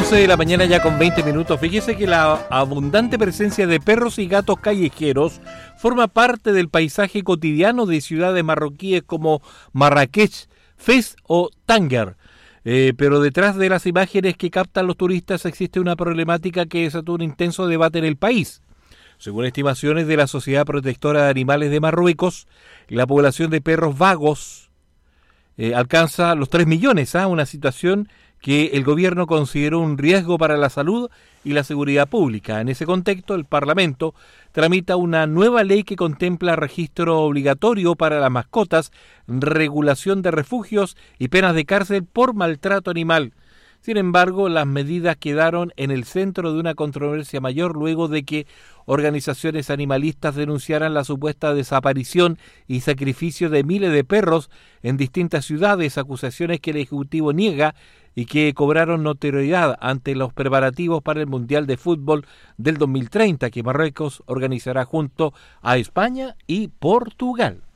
11 de la mañana ya con 20 minutos. Fíjese que la abundante presencia de perros y gatos callejeros forma parte del paisaje cotidiano de ciudades marroquíes como Marrakech, Fez o Tánger. Pero detrás de las imágenes que captan los turistas existe una problemática que desató un intenso debate en el país. Según estimaciones de la Sociedad Protectora de Animales de Marruecos, la población de perros vagos alcanza los 3 millones, una situación que el gobierno consideró un riesgo para la salud y la seguridad pública. En ese contexto, el Parlamento tramita una nueva ley que contempla registro obligatorio para las mascotas, regulación de refugios y penas de cárcel por maltrato animal. Sin embargo, las medidas quedaron en el centro de una controversia mayor luego de que organizaciones animalistas denunciaran la supuesta desaparición y sacrificio de miles de perros en distintas ciudades, acusaciones que el Ejecutivo niega y que cobraron notoriedad ante los preparativos para el Mundial de Fútbol del 2030, que Marruecos organizará junto a España y Portugal.